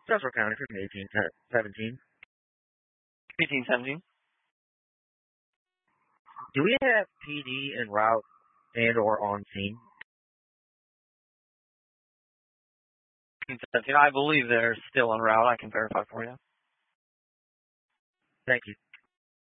Cecil County from 1817. 1817. Do we have PD en route and or on scene? 1817. I believe they're still en route. I can verify for you. Thank you.